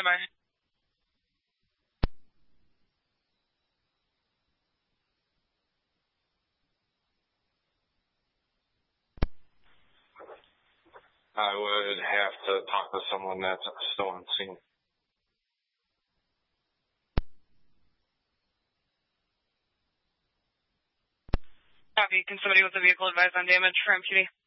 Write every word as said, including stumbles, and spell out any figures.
by. I would have to talk to someone that's still on scene. Copy. Can somebody with the vehicle advise on damage for M P D?